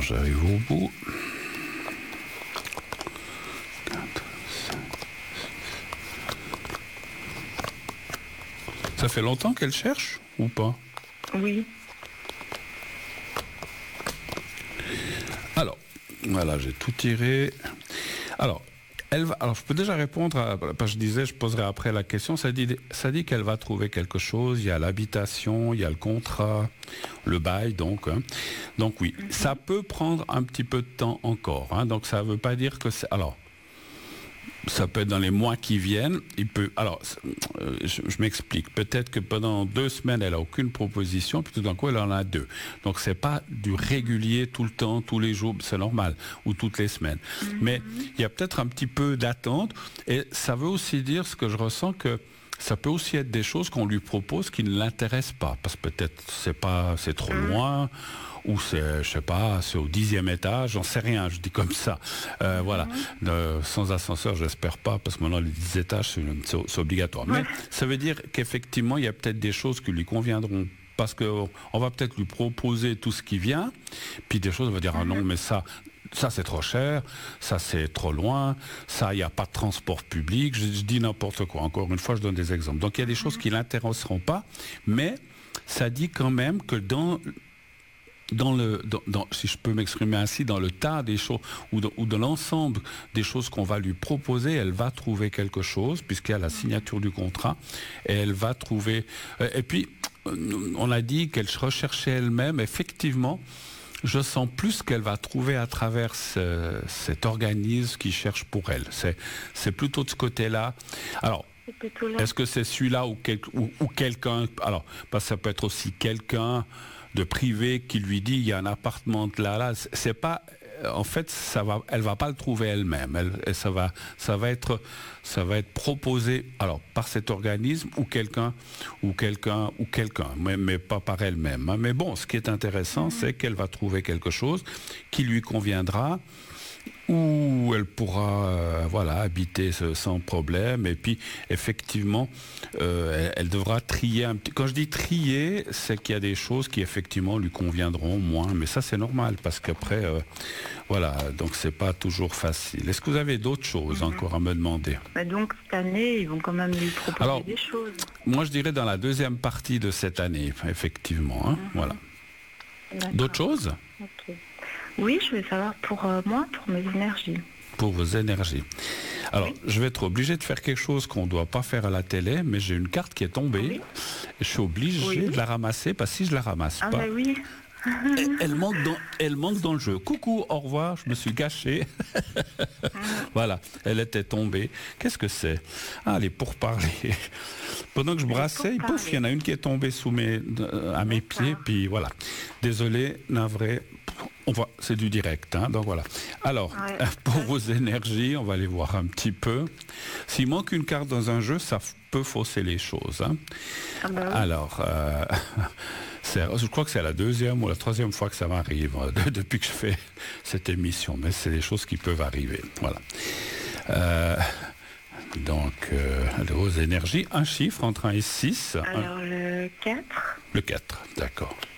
j'arrive au bout. Ça fait longtemps qu'elle cherche ou pas? Oui. Alors, voilà, j'ai tout tiré. Alors, alors, je peux déjà répondre, parce que je disais, je poserai après la question, ça dit qu'elle va trouver quelque chose, il y a l'habitation, il y a le contrat, le bail, donc. Hein. Donc oui, ça peut prendre un petit peu de temps encore. Hein, donc ça ne veut pas dire que c'est... Alors, ça peut être dans les mois qui viennent. Alors, je m'explique. Peut-être que pendant 2 semaines, elle n'a aucune proposition, puis tout d'un coup, elle en a 2. Donc, c'est pas du régulier tout le temps, tous les jours, c'est normal, ou toutes les semaines. Mais il y a peut-être un petit peu d'attente. Et ça veut aussi dire, ce que je ressens, que ça peut aussi être des choses qu'on lui propose qui ne l'intéressent pas. Parce que peut-être c'est trop loin, ou c'est, je sais pas, c'est au 10e étage, j'en sais rien, je dis comme ça. Voilà. Sans ascenseur, j'espère pas, parce que maintenant les 10 étages, c'est obligatoire. Mais ça veut dire qu'effectivement, il y a peut-être des choses qui lui conviendront. Parce qu'on va peut-être lui proposer tout ce qui vient, puis des choses, on va dire, ah non, mais ça c'est trop cher, ça c'est trop loin, ça il n'y a pas de transport public, je dis n'importe quoi, encore une fois je donne des exemples. Donc il y a des choses qui ne l'intéresseront pas, mais ça dit quand même que si je peux m'exprimer ainsi, dans le tas des choses, ou dans l'ensemble des choses qu'on va lui proposer, elle va trouver quelque chose, puisqu'il y a la signature du contrat, et elle va trouver... Et puis, on a dit qu'elle recherchait elle-même, effectivement, je sens plus qu'elle va trouver à travers cet organisme qui cherche pour elle. C'est plutôt de ce côté-là. Alors, est-ce que c'est celui-là ou quelqu'un... Alors, parce que ça peut être aussi quelqu'un de privé qui lui dit il y a un appartement là. C'est pas... En fait, elle va pas le trouver elle-même. Ça va être proposé alors par cet organisme ou quelqu'un, mais pas par elle-même. Hein. Mais bon, ce qui est intéressant, c'est qu'elle va trouver quelque chose qui lui conviendra, où elle pourra habiter sans problème. Et puis effectivement elle devra trier un petit... Quand je dis trier, c'est qu'il y a des choses qui effectivement lui conviendront moins, mais ça c'est normal parce qu'après donc c'est pas toujours facile. Est-ce que vous avez d'autres choses encore à me demander? Donc cette année ils vont quand même lui proposer des choses. Moi je dirais dans la deuxième partie de cette année, effectivement. Hein, voilà. D'autres choses? Ok. Oui, je veux savoir pour moi, pour mes énergies. Pour vos énergies. Alors, je vais être obligé de faire quelque chose qu'on ne doit pas faire à la télé, mais j'ai une carte qui est tombée. Oui. Je suis obligé de la ramasser, parce que si je la ramasse pas... Ben oui. Elle manque dans le jeu. Coucou, au revoir, je me suis gâché. Voilà, elle était tombée. Qu'est-ce que c'est? Ah, les pourparlers. Pendant que je brassais, pouf, il y en a une qui est tombée à mes pieds, puis voilà. Désolé, navré. C'est du direct, hein, donc voilà. Alors, pour vos énergies, on va les voir un petit peu. S'il manque une carte dans un jeu, ça peut fausser les choses. Hein. Alors, je crois que c'est la 2e ou la 3e fois que ça m'arrive depuis que je fais cette émission, mais c'est des choses qui peuvent arriver. Voilà. Donc, vos énergies, un chiffre entre 1 et 6. Alors, le 4. Le 4, d'accord.